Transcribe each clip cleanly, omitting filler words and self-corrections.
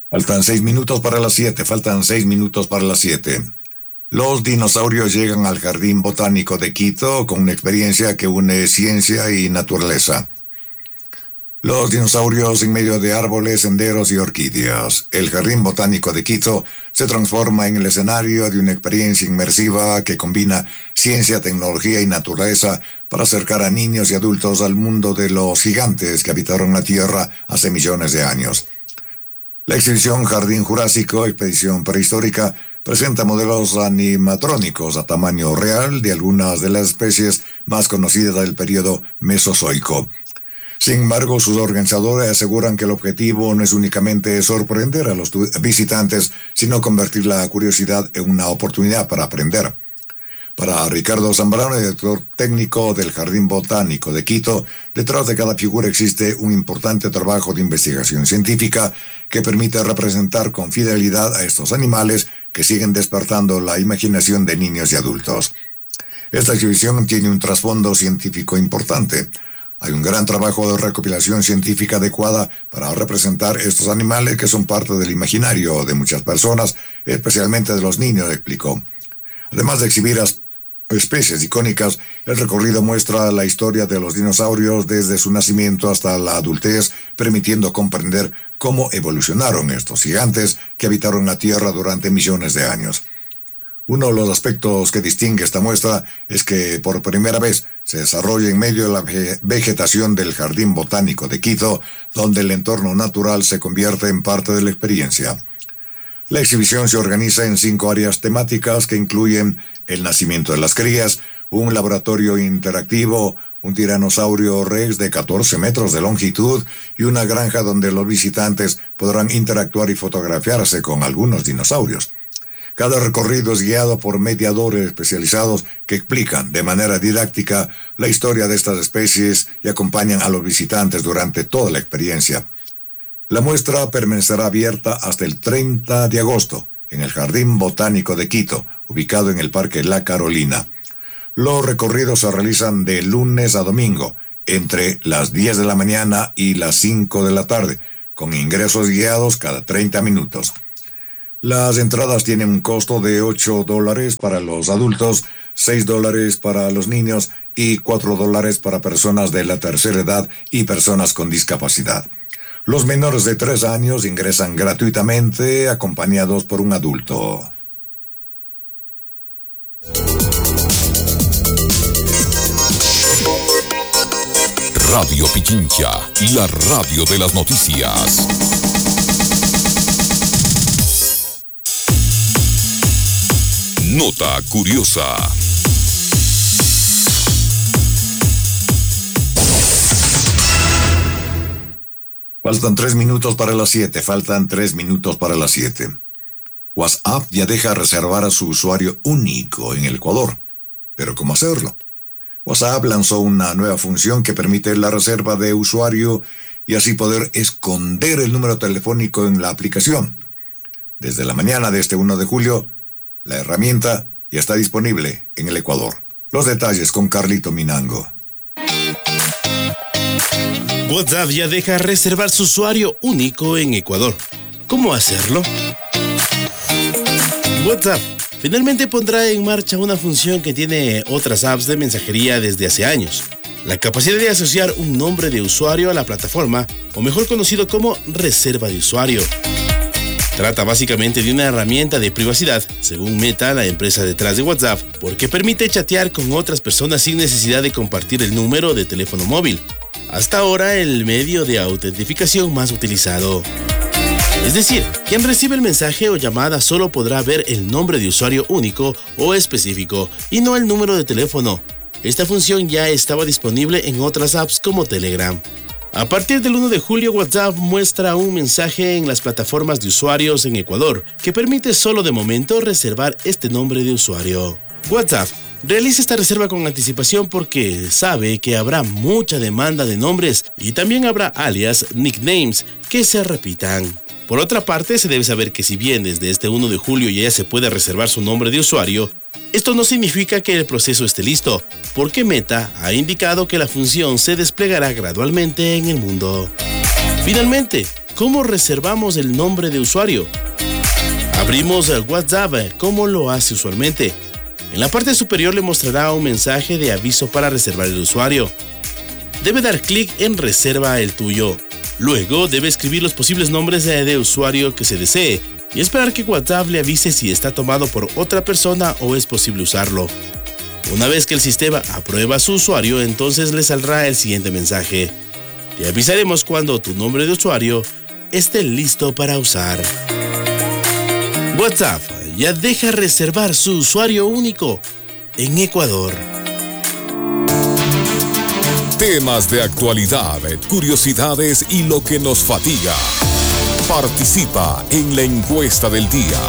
Faltan 6 minutos para las 7. Faltan 6 minutos para las 7. Los dinosaurios llegan al Jardín Botánico de Quito con una experiencia que une ciencia y naturaleza. Los dinosaurios en medio de árboles, senderos y orquídeas. El Jardín Botánico de Quito se transforma en el escenario de una experiencia inmersiva que combina ciencia, tecnología y naturaleza para acercar a niños y adultos al mundo de los gigantes que habitaron la Tierra hace millones de años. La exhibición Jardín Jurásico, Expedición Prehistórica, presenta modelos animatrónicos a tamaño real de algunas de las especies más conocidas del periodo Mesozoico. Sin embargo, sus organizadores aseguran que el objetivo no es únicamente sorprender a los visitantes, sino convertir la curiosidad en una oportunidad para aprender. Para Ricardo Zambrano, director técnico del Jardín Botánico de Quito, detrás de cada figura existe un importante trabajo de investigación científica que permite representar con fidelidad a estos animales que siguen despertando la imaginación de niños y adultos. Esta exhibición tiene un trasfondo científico importante. Hay un gran trabajo de recopilación científica adecuada para representar estos animales que son parte del imaginario de muchas personas, especialmente de los niños, explicó. Además de exhibir especies icónicas, el recorrido muestra la historia de los dinosaurios desde su nacimiento hasta la adultez, permitiendo comprender cómo evolucionaron estos gigantes que habitaron la Tierra durante millones de años. Uno de los aspectos que distingue esta muestra es que por primera vez se desarrolla en medio de la vegetación del Jardín Botánico de Quito, donde el entorno natural se convierte en parte de la experiencia. La exhibición se organiza en 5 áreas temáticas que incluyen el nacimiento de las crías, un laboratorio interactivo, un tiranosaurio rex de 14 metros de longitud y una granja donde los visitantes podrán interactuar y fotografiarse con algunos dinosaurios. Cada recorrido es guiado por mediadores especializados que explican de manera didáctica la historia de estas especies y acompañan a los visitantes durante toda la experiencia. La muestra permanecerá abierta hasta el 30 de agosto en el Jardín Botánico de Quito, ubicado en el Parque La Carolina. Los recorridos se realizan de lunes a domingo, entre las 10 de la mañana y las 5 de la tarde, con ingresos guiados cada 30 minutos. Las entradas tienen un costo de $8 para los adultos, $6 para los niños y $4 para personas de la tercera edad y personas con discapacidad. Los menores de 3 años ingresan gratuitamente acompañados por un adulto. Radio Pichincha, la radio de las noticias. Nota curiosa. Faltan 3 minutos para las 7. Faltan 3 minutos para las 7. WhatsApp ya deja reservar a su usuario único en el Ecuador. ¿Pero cómo hacerlo? WhatsApp lanzó una nueva función que permite la reserva de usuario y así poder esconder el número telefónico en la aplicación. Desde la mañana de este 1 de julio, la herramienta ya está disponible en el Ecuador. Los detalles con Carlito Minango. WhatsApp ya deja reservar su usuario único en Ecuador. ¿Cómo hacerlo? WhatsApp finalmente pondrá en marcha una función que tiene otras apps de mensajería desde hace años. La capacidad de asociar un nombre de usuario a la plataforma, o mejor conocido como reserva de usuario. Trata básicamente de una herramienta de privacidad, según Meta, la empresa detrás de WhatsApp, porque permite chatear con otras personas sin necesidad de compartir el número de teléfono móvil. Hasta ahora, el medio de autentificación más utilizado. Es decir, quien recibe el mensaje o llamada solo podrá ver el nombre de usuario único o específico y no el número de teléfono. Esta función ya estaba disponible en otras apps como Telegram. A partir del 1 de julio, WhatsApp muestra un mensaje en las plataformas de usuarios en Ecuador que permite solo de momento reservar este nombre de usuario. WhatsApp realiza esta reserva con anticipación porque sabe que habrá mucha demanda de nombres y también habrá alias, nicknames, que se repitan. Por otra parte, se debe saber que si bien desde este 1 de julio ya se puede reservar su nombre de usuario, esto no significa que el proceso esté listo, porque Meta ha indicado que la función se desplegará gradualmente en el mundo. Finalmente, ¿Cómo reservamos el nombre de usuario? Abrimos WhatsApp, como lo hace usualmente. En la parte superior le mostrará un mensaje de aviso para reservar el usuario. Debe dar clic en Reserva el tuyo. Luego debe escribir los posibles nombres de usuario que se desee y esperar que WhatsApp le avise si está tomado por otra persona o es posible usarlo. Una vez que el sistema aprueba su usuario, entonces le saldrá el siguiente mensaje. Te avisaremos cuando tu nombre de usuario esté listo para usar. WhatsApp ya deja reservar su usuario único en Ecuador. Temas de actualidad, curiosidades y lo que nos fatiga. Participa en la encuesta del día.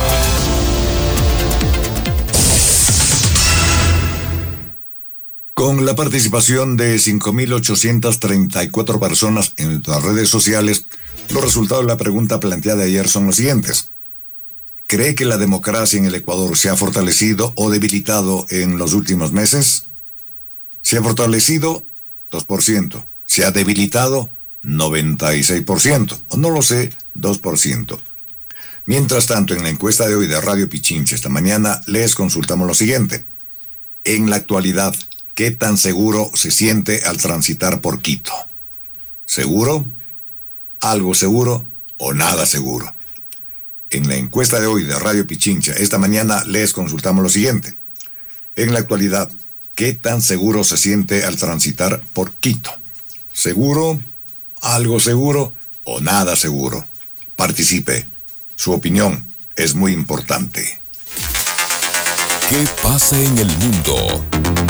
Con la participación de 5.834 personas en las redes sociales, los resultados de la pregunta planteada ayer son los siguientes. ¿Cree que la democracia en el Ecuador se ha fortalecido o debilitado en los últimos meses? Se ha fortalecido, 2%. Se ha debilitado, 96%. O no lo sé, 2%. Mientras tanto, en la encuesta de hoy de Radio Pichincha esta mañana, les consultamos lo siguiente. En la actualidad, ¿qué tan seguro se siente al transitar por Quito? ¿Seguro? ¿Algo seguro? ¿O nada seguro? En la encuesta de hoy de Radio Pichincha esta mañana, les consultamos lo siguiente. En la actualidad, ¿qué tan seguro se siente al transitar por Quito? ¿Seguro? ¿Algo seguro? ¿O nada seguro? Participe. Su opinión es muy importante. ¿Qué pasa en el mundo?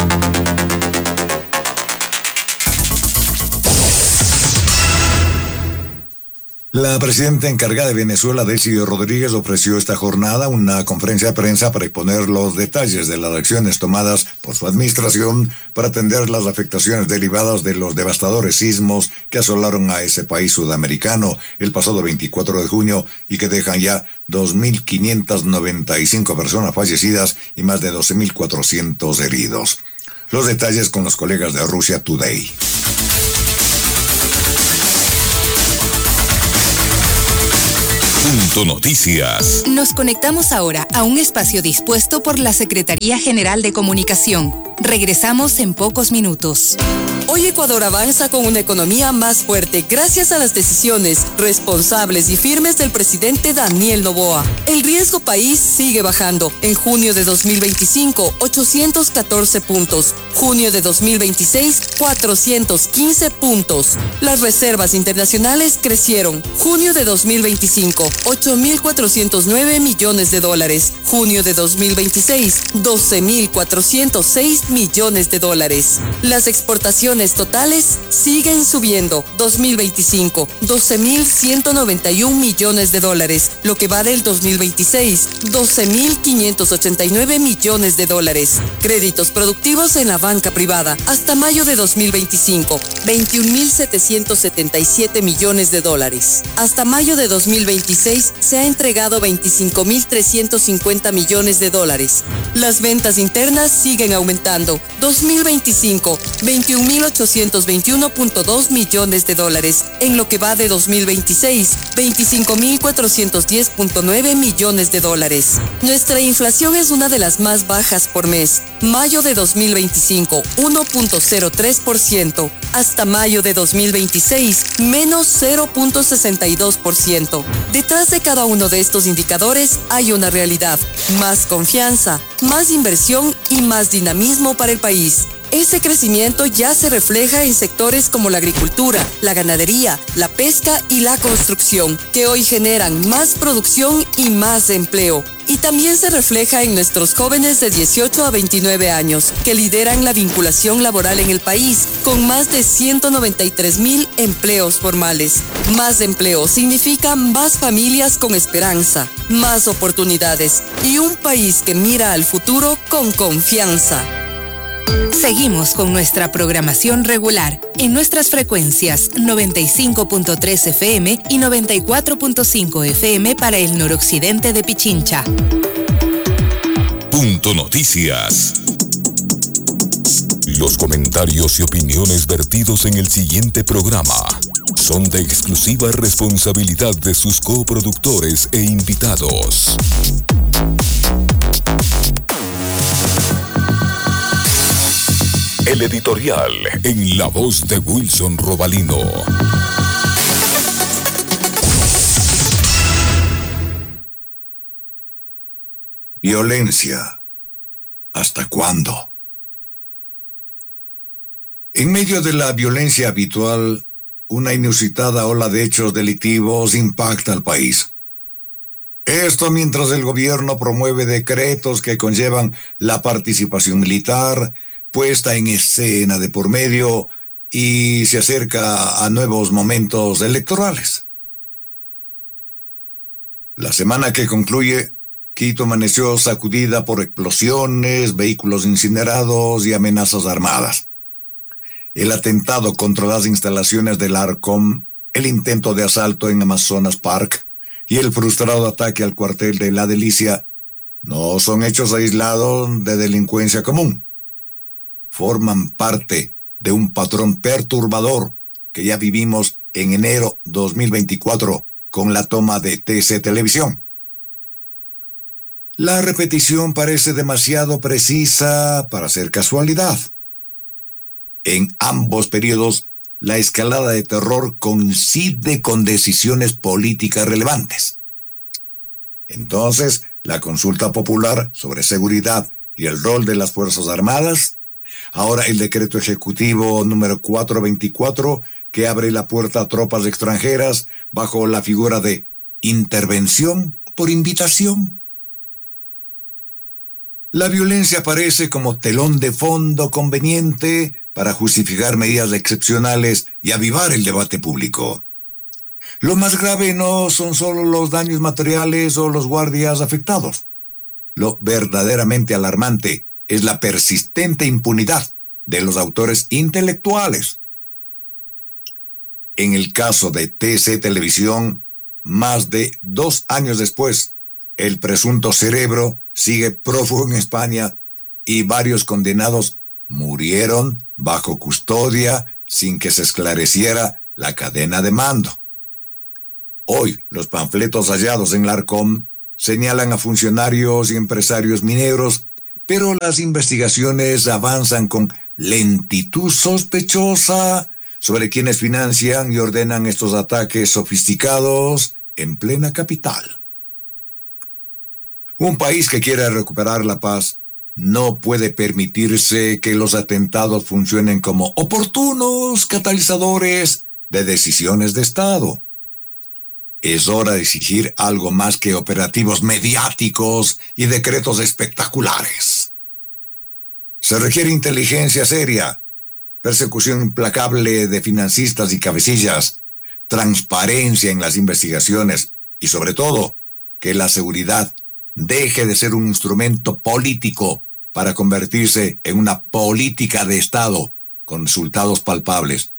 La presidenta encargada de Venezuela, Delcy Rodríguez, ofreció esta jornada una conferencia de prensa para exponer los detalles de las acciones tomadas por su administración para atender las afectaciones derivadas de los devastadores sismos que asolaron a ese país sudamericano el pasado 24 de junio y que dejan ya 2.595 personas fallecidas y más de 12.400 heridos. Los detalles con los colegas de Russia Today. Punto Noticias. Nos conectamos ahora a un espacio dispuesto por la Secretaría General de Comunicación. Regresamos en pocos minutos. Hoy Ecuador avanza con una economía más fuerte gracias a las decisiones responsables y firmes del presidente Daniel Noboa. El riesgo país sigue bajando. En junio de 2025, 814 puntos. Junio de 2026, 415 puntos. Las reservas internacionales crecieron. Junio de 2025, 8.409 millones de dólares. Junio de 2026, 12.406 millones de dólares. Las exportaciones totales siguen subiendo. 2025, 12.191 millones de dólares. Lo que va del 2026, 12.589 millones de dólares. Créditos productivos en la banca privada. Hasta mayo de 2025, 21.777 millones de dólares. Hasta mayo de 2026 se ha entregado 25.350 millones de dólares. Las ventas internas siguen aumentando. 2025, 21.821.2 millones de dólares. En lo que va de 2026, 25.410.9 millones de dólares. Nuestra inflación es una de las más bajas por mes. Mayo de 2025, 1.03%. Hasta mayo de 2026, menos 0.62%. Detrás de cada uno de estos indicadores hay una realidad. Más confianza, más inversión y más dinamismo para el país. Ese crecimiento ya se refleja en sectores como la agricultura, la ganadería, la pesca y la construcción, que hoy generan más producción y más empleo. Y también se refleja en nuestros jóvenes de 18 a 29 años, que lideran la vinculación laboral en el país, con más de 193.000 empleos formales. Más empleo significa más familias con esperanza, más oportunidades y un país que mira al futuro con confianza. Seguimos con nuestra programación regular en nuestras frecuencias 95.3 FM y 94.5 FM para el noroccidente de Pichincha. Punto Noticias. Los comentarios y opiniones vertidos en el siguiente programa son de exclusiva responsabilidad de sus coproductores e invitados. El editorial en la voz de Wilson Robalino. Violencia. ¿Hasta cuándo? En medio de la violencia habitual, una inusitada ola de hechos delictivos impacta al país. Esto mientras el gobierno promueve decretos que conllevan la participación militar, puesta en escena de por medio y se acerca a nuevos momentos electorales. La semana que concluye, Quito amaneció sacudida por explosiones, vehículos incinerados y amenazas armadas. El atentado contra las instalaciones del Arcom, el intento de asalto en Amazonas Park y el frustrado ataque al cuartel de La Delicia no son hechos aislados de delincuencia común. Forman parte de un patrón perturbador que ya vivimos en enero 2024 con la toma de TC Televisión. La repetición parece demasiado precisa para ser casualidad. En ambos periodos, la escalada de terror coincide con decisiones políticas relevantes. Entonces, la consulta popular sobre seguridad y el rol de las Fuerzas Armadas, ahora el decreto ejecutivo número 424, que abre la puerta a tropas extranjeras bajo la figura de intervención por invitación. La violencia aparece como telón de fondo conveniente para justificar medidas excepcionales y avivar el debate público. Lo más grave no son solo los daños materiales o los guardias afectados. Lo verdaderamente alarmante es la persistente impunidad de los autores intelectuales. En el caso de TC Televisión, más de 2 años después, el presunto cerebro sigue prófugo en España y varios condenados murieron bajo custodia sin que se esclareciera la cadena de mando. Hoy, los panfletos hallados en la Arcom señalan a funcionarios y empresarios mineros, pero las investigaciones avanzan con lentitud sospechosa sobre quienes financian y ordenan estos ataques sofisticados en plena capital. Un país que quiera recuperar la paz no puede permitirse que los atentados funcionen como oportunos catalizadores de decisiones de Estado. Es hora de exigir algo más que operativos mediáticos y decretos espectaculares. Se requiere inteligencia seria, persecución implacable de financistas y cabecillas, transparencia en las investigaciones y, sobre todo, que la seguridad deje de ser un instrumento político para convertirse en una política de Estado con resultados palpables.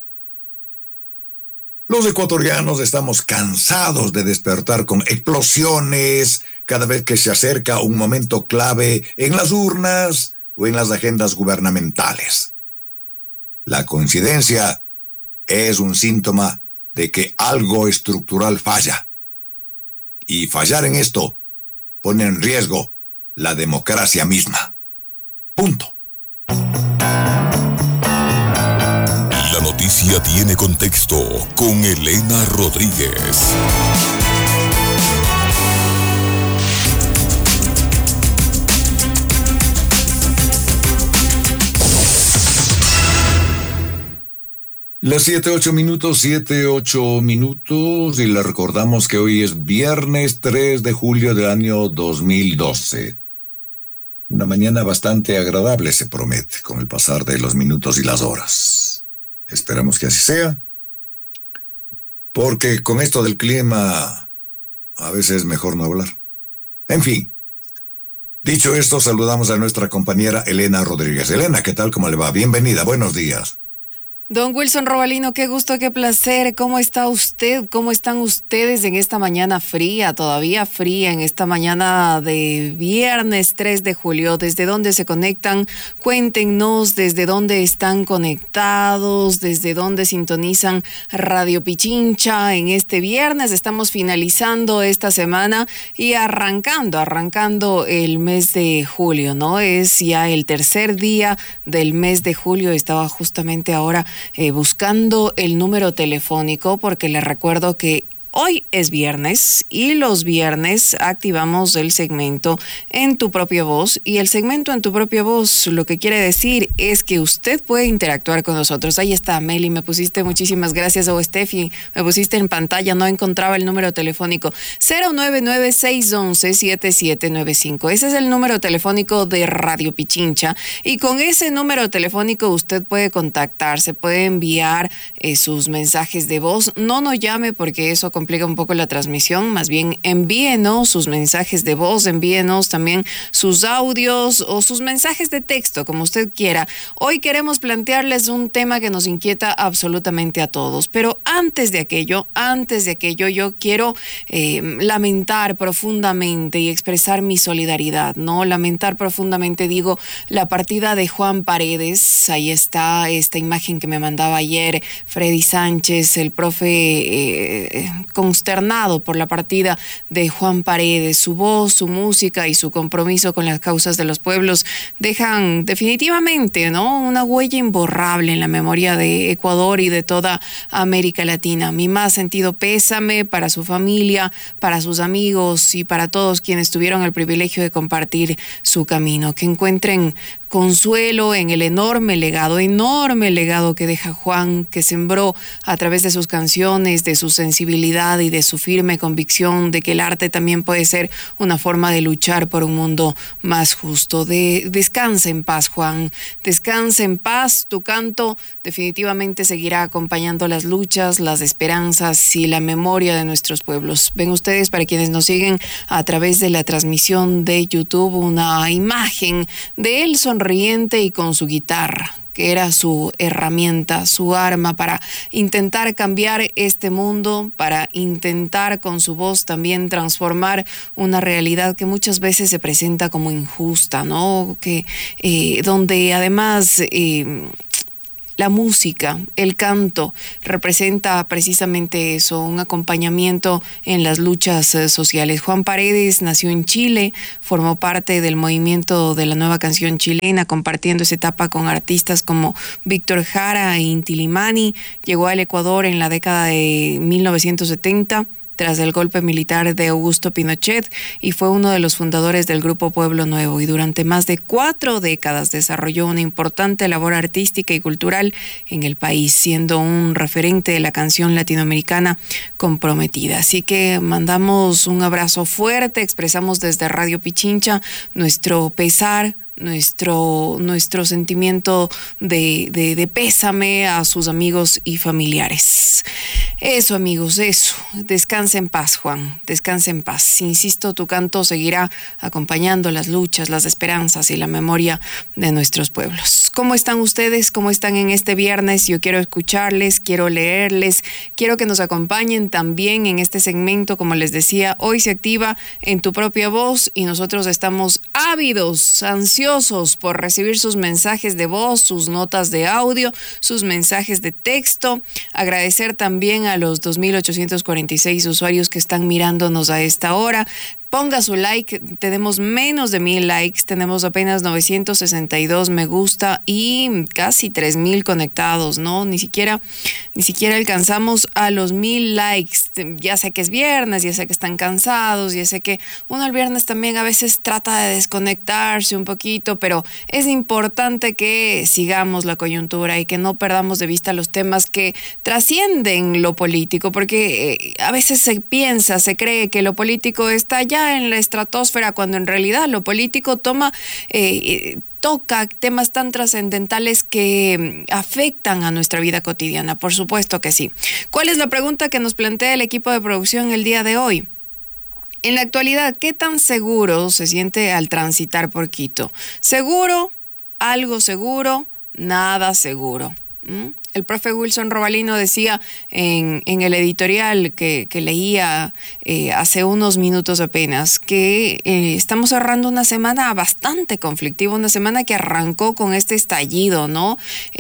Los ecuatorianos estamos cansados de despertar con explosiones cada vez que se acerca un momento clave en las urnas o en las agendas gubernamentales. La coincidencia es un síntoma de que algo estructural falla. Y fallar en esto pone en riesgo la democracia misma. Punto. La noticia tiene contexto con Elena Rodríguez. Las 7:08 minutos, y le recordamos que hoy es viernes 3 de julio del año 2012. Una mañana bastante agradable se promete con el pasar de los minutos y las horas. Esperamos que así sea, porque con esto del clima a veces es mejor no hablar. En fin, dicho esto, saludamos a nuestra compañera Elena Rodríguez. Elena, ¿qué tal? ¿Cómo le va? Bienvenida, buenos días. Don Wilson Robalino, qué gusto, qué placer. ¿Cómo está usted? ¿Cómo están ustedes en esta mañana fría, todavía fría, en esta mañana de viernes 3 de julio? ¿Desde dónde se conectan? Cuéntenos desde dónde están conectados, desde dónde sintonizan Radio Pichincha en este viernes. Estamos finalizando esta semana y arrancando el mes de julio, ¿no? Es ya el tercer día del mes de julio. Estaba justamente ahora buscando el número telefónico porque les recuerdo que hoy es viernes y los viernes activamos el segmento En tu propia voz, y el segmento En tu propia voz lo que quiere decir es que usted puede interactuar con nosotros. Ahí está, Meli, me pusiste muchísimas gracias, o Steffi, me pusiste en pantalla, no encontraba el número telefónico. 099-611-7795, ese es el número telefónico de Radio Pichincha, y con ese número telefónico usted puede contactarse, puede enviar sus mensajes de voz. No nos llame porque eso complica un poco la transmisión, más bien envíenos sus mensajes de voz, envíenos también sus audios o sus mensajes de texto, como usted quiera. Hoy queremos plantearles un tema que nos inquieta absolutamente a todos, pero antes de aquello yo quiero lamentar profundamente y expresar mi solidaridad, ¿no? Lamentar profundamente, digo, la partida de Juan Paredes. Ahí está esta imagen que me mandaba ayer Freddy Sánchez, el profe, consternado por la partida de Juan Paredes. Su voz, su música y su compromiso con las causas de los pueblos dejan definitivamente, ¿no?, una huella imborrable en la memoria de Ecuador y de toda América Latina. Mi más sentido pésame para su familia, para sus amigos y para todos quienes tuvieron el privilegio de compartir su camino. Que encuentren consuelo en el enorme legado que deja Juan, que sembró a través de sus canciones, de su sensibilidad y de su firme convicción de que el arte también puede ser una forma de luchar por un mundo más justo. Descansa en paz, Juan, descansa en paz. Tu canto definitivamente seguirá acompañando las luchas, las esperanzas y la memoria de nuestros pueblos. Ven ustedes, para quienes nos siguen a través de la transmisión de YouTube, una imagen de él sonriente y con su guitarra, que era su herramienta, su arma para intentar cambiar este mundo, para intentar con su voz también transformar una realidad que muchas veces se presenta como injusta, ¿no? Que donde además la música, el canto, representa precisamente eso, un acompañamiento en las luchas sociales. Juan Paredes nació en Chile, formó parte del movimiento de la nueva canción chilena, compartiendo esa etapa con artistas como Víctor Jara e Inti Illimani. Llegó al Ecuador en la década de 1970, tras el golpe militar de Augusto Pinochet, y fue uno de los fundadores del grupo Pueblo Nuevo, y durante más de 4 décadas desarrolló una importante labor artística y cultural en el país, siendo un referente de la canción latinoamericana comprometida. Así que mandamos un abrazo fuerte, expresamos desde Radio Pichincha nuestro pesar, nuestro sentimiento de pésame a sus amigos y familiares. Eso, amigos, eso. Descansa en paz, Juan, descansa en paz. Insisto, tu canto seguirá acompañando las luchas, las esperanzas y la memoria de nuestros pueblos. ¿Cómo están ustedes? ¿Cómo están en este viernes? Yo quiero escucharles, quiero leerles, quiero que nos acompañen también en este segmento. Como les decía, hoy se activa En tu propia voz, y nosotros estamos ávidos, ansiosos por recibir sus mensajes de voz, sus notas de audio, sus mensajes de texto. Agradecer también a los 2,846 usuarios que están mirándonos a esta hora. Ponga su like, tenemos menos de 1,000 likes, tenemos apenas 962 me gusta y casi 3,000 conectados, ¿no? Ni siquiera alcanzamos a los 1,000 likes. Ya sé que es viernes, ya sé que están cansados, ya sé que uno el viernes también a veces trata de desconectarse un poquito, pero es importante que sigamos la coyuntura y que no perdamos de vista los temas que trascienden lo político, porque a veces se cree que lo político está ya en la estratosfera, cuando en realidad lo político toca temas tan trascendentales que afectan a nuestra vida cotidiana. Por supuesto que sí. ¿Cuál es la pregunta que nos plantea el equipo de producción el día de hoy? En la actualidad, ¿qué tan seguro se siente al transitar por Quito? ¿Seguro? ¿Algo seguro? Nada seguro. El profe Wilson Robalino decía en el editorial que leía hace unos minutos apenas que estamos cerrando una semana bastante conflictiva, una semana que arrancó con este estallido, ¿no?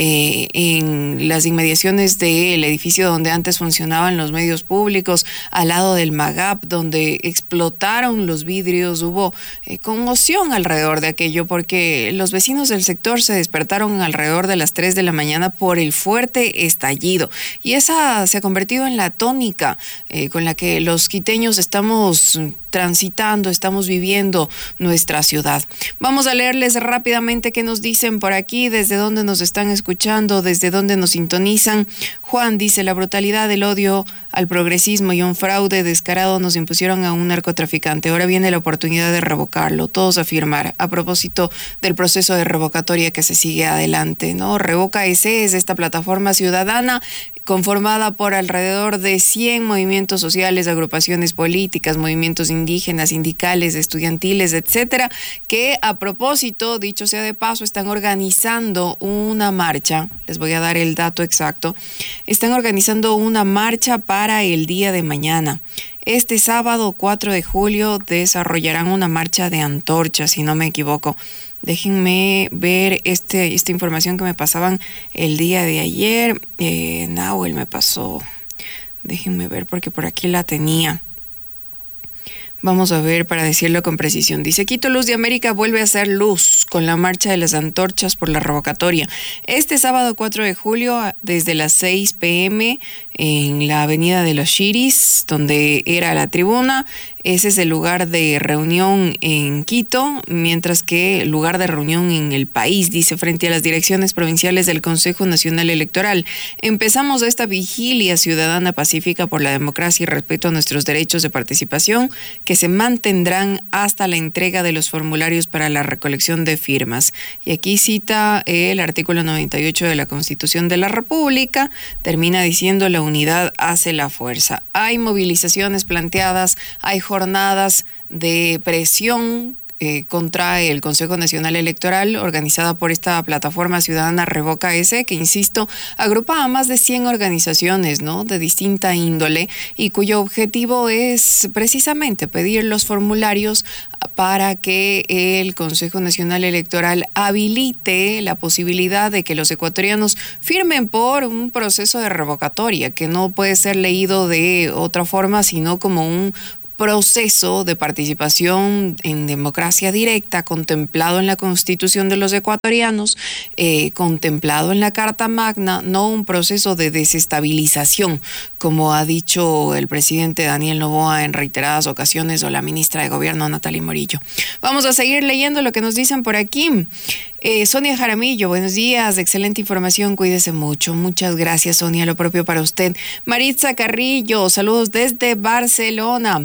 En las inmediaciones del edificio donde antes funcionaban los medios públicos, al lado del MAGAP, donde explotaron los vidrios, hubo conmoción alrededor de aquello porque los vecinos del sector se despertaron alrededor de las 3 de la mañana por el fuerte estallido, y esa se ha convertido en la tónica con la que los quiteños estamos transitando, estamos viviendo nuestra ciudad. Vamos a leerles rápidamente qué nos dicen por aquí, desde dónde nos están escuchando, desde dónde nos sintonizan. Juan dice: la brutalidad, el odio al progresismo y un fraude descarado nos impusieron a un narcotraficante. Ahora viene la oportunidad de revocarlo. Todos afirmar. A propósito del proceso de revocatoria que se sigue adelante, ¿no? Revoca ese es esta plataforma ciudadana conformada por alrededor de 100 movimientos sociales, agrupaciones políticas, movimientos indígenas, sindicales, estudiantiles, etcétera, que a propósito, dicho sea de paso, están organizando una marcha. Les voy a dar el dato exacto. Están organizando una marcha para el día de mañana. Este sábado 4 de julio desarrollarán una marcha de antorchas, si no me equivoco. Déjenme ver esta información que me pasaban el día de ayer. Nahuel me pasó. Déjenme ver porque por aquí la tenía. Vamos a ver para decirlo con precisión. Dice: Quito Luz de América vuelve a hacer luz con la marcha de las antorchas por la revocatoria. Este sábado 4 de julio desde las 6 p.m. en la avenida de los Chiris, donde era la tribuna. Ese es el lugar de reunión en Quito, mientras que el lugar de reunión en el país, dice, frente a las direcciones provinciales del Consejo Nacional Electoral. Empezamos esta vigilia ciudadana pacífica por la democracia y respeto a nuestros derechos de participación, que se mantendrán hasta la entrega de los formularios para la recolección de firmas. Y aquí cita el artículo 98 de la Constitución de la República, termina diciendo: la unidad hace la fuerza. Hay movilizaciones planteadas, hay jornadas de presión contra el Consejo Nacional Electoral, organizada por esta plataforma ciudadana Revoca S, que, insisto, agrupa a más de 100 organizaciones, ¿no?, de distinta índole, y cuyo objetivo es precisamente pedir los formularios para que el Consejo Nacional Electoral habilite la posibilidad de que los ecuatorianos firmen por un proceso de revocatoria, que no puede ser leído de otra forma, sino como un proceso de participación en democracia directa contemplado en la Constitución de los ecuatorianos, contemplado en la Carta Magna, no un proceso de desestabilización, como ha dicho el presidente Daniel Noboa en reiteradas ocasiones, o la ministra de Gobierno Natalie Morillo. Vamos a seguir leyendo lo que nos dicen por aquí. Sonia Jaramillo, buenos días, excelente información, cuídese mucho. Muchas gracias, Sonia, lo propio para usted. Maritza Carrillo, saludos desde Barcelona.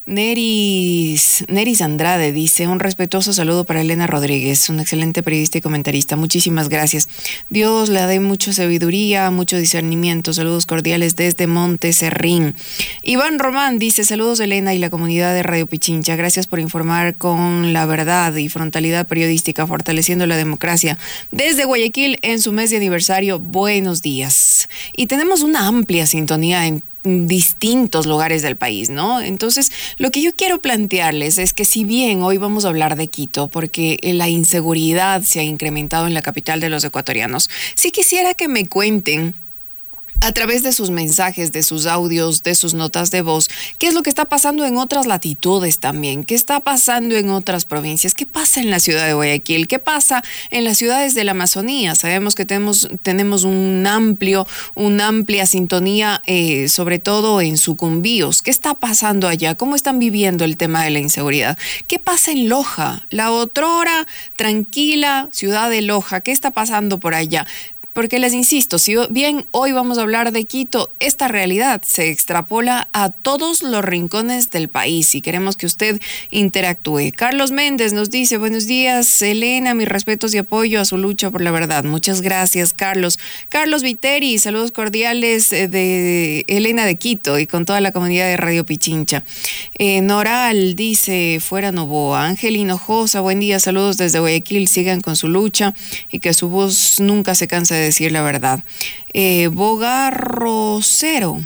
Neris Andrade dice: un respetuoso saludo para Elena Rodríguez, un excelente periodista y comentarista. Muchísimas gracias. Dios le dé mucha sabiduría, mucho discernimiento. Saludos cordiales desde Monteserrín. Iván Román dice: saludos, Elena y la comunidad de Radio Pichincha. Gracias por informar con la verdad y frontalidad periodística, fortaleciendo la democracia. Desde Guayaquil, en su mes de aniversario, buenos días. Y tenemos una amplia sintonía en distintos lugares del país, ¿no? Entonces, lo que yo quiero plantearles es que, si bien hoy vamos a hablar de Quito, porque la inseguridad se ha incrementado en la capital de los ecuatorianos, sí quisiera que me cuenten, a través de sus mensajes, de sus audios, de sus notas de voz, qué es lo que está pasando en otras latitudes también, qué está pasando en otras provincias, qué pasa en la ciudad de Guayaquil, qué pasa en las ciudades de la Amazonía. Sabemos que tenemos una amplia sintonía, sobre todo en Sucumbíos. ¿Qué está pasando allá? ¿Cómo están viviendo el tema de la inseguridad? ¿Qué pasa en Loja, la otrora tranquila ciudad de Loja? ¿Qué está pasando por allá? Porque les insisto, si bien hoy vamos a hablar de Quito, esta realidad se extrapola a todos los rincones del país y queremos que usted interactúe. Carlos Méndez nos dice: buenos días, Elena, mis respetos y apoyo a su lucha por la verdad. Muchas gracias, Carlos. Carlos Viteri, saludos cordiales de Elena de Quito y con toda la comunidad de Radio Pichincha. Noral dice: fuera Noboa. Ángel Hinojosa, buen día, saludos desde Guayaquil, sigan con su lucha y que su voz nunca se canse de decir la verdad. Boga Rosero.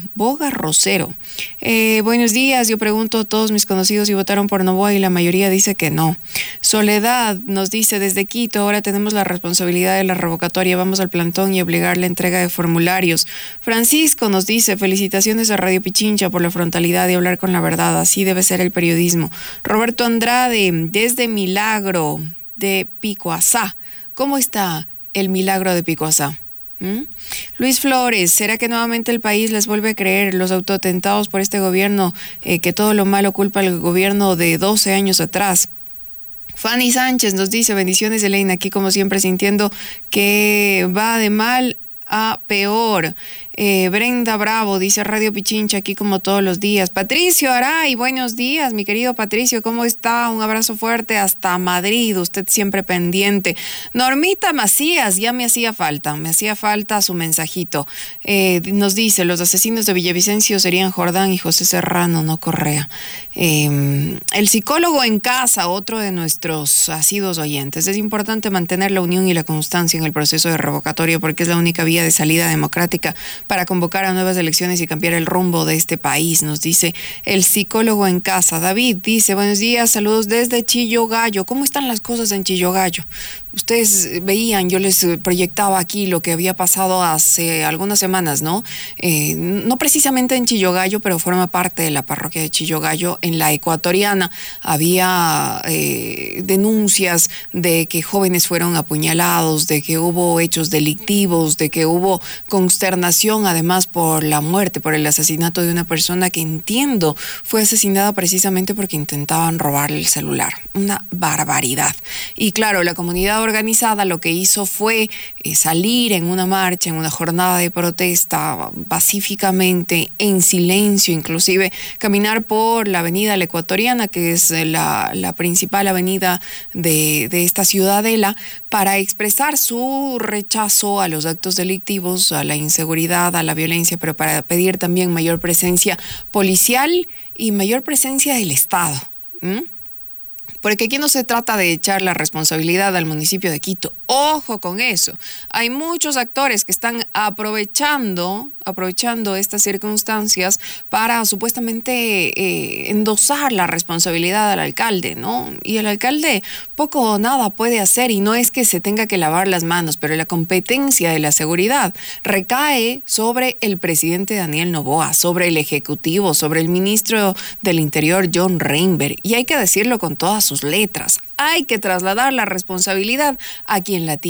Buenos días, yo pregunto a todos mis conocidos si votaron por Noboa y la mayoría dice que no. Soledad nos dice desde Quito, ahora tenemos la responsabilidad de la revocatoria, vamos al plantón y obligar la entrega de formularios. Francisco nos dice, felicitaciones a Radio Pichincha por la frontalidad de hablar con la verdad, así debe ser el periodismo. Roberto Andrade, desde Milagro de Picoazá. ¿Cómo está el Milagro de Picoazá? Luis Flores, ¿será que nuevamente el país les vuelve a creer, los autotentados por este gobierno, que todo lo malo culpa al gobierno de 12 años atrás? Fanny Sánchez nos dice, bendiciones Elena, aquí como siempre sintiendo que va de mal a peor. Brenda Bravo dice Radio Pichincha aquí como todos los días. Patricio Aray, buenos días, mi querido Patricio, ¿cómo está? Un abrazo fuerte hasta Madrid, usted siempre pendiente. Normita Macías, ya me hacía falta su mensajito. Nos dice, los asesinos de Villavicencio serían Jordán y José Serrano, no Correa. El psicólogo en casa, otro de nuestros asiduos oyentes. Es importante mantener la unión y la constancia en el proceso de revocatoria porque es la única vía de salida democrática para convocar a nuevas elecciones y cambiar el rumbo de este país, nos dice el psicólogo en casa. David dice, buenos días, saludos desde Chillogallo. ¿Cómo están las cosas en Chillogallo? Ustedes veían, yo les proyectaba aquí lo que había pasado hace algunas semanas, ¿no? No precisamente en Chillogallo, pero forma parte de la parroquia de Chillogallo, en la Ecuatoriana. Había denuncias de que jóvenes fueron apuñalados, de que hubo hechos delictivos, de que hubo consternación además por la muerte, por el asesinato de una persona que entiendo fue asesinada precisamente porque intentaban robarle el celular. Una barbaridad. Y claro, la comunidad organizada lo que hizo fue salir en una marcha, en una jornada de protesta pacíficamente, en silencio, inclusive caminar por la avenida La Ecuatoriana, que es la principal avenida de esta ciudadela, para expresar su rechazo a los actos delictivos, a la inseguridad, a la violencia, pero para pedir también mayor presencia policial y mayor presencia del Estado. Porque aquí no se trata de echar la responsabilidad al municipio de Quito. Ojo con eso. Hay muchos actores que están aprovechando estas circunstancias para supuestamente endosar la responsabilidad al alcalde, ¿no? Y el alcalde poco o nada puede hacer, y no es que se tenga que lavar las manos, pero la competencia de la seguridad recae sobre el presidente Daniel Noboa, sobre el Ejecutivo, sobre el ministro del Interior John Reinberg, y hay que decirlo con todas sus letras. Hay que trasladar la responsabilidad a quien la tiene.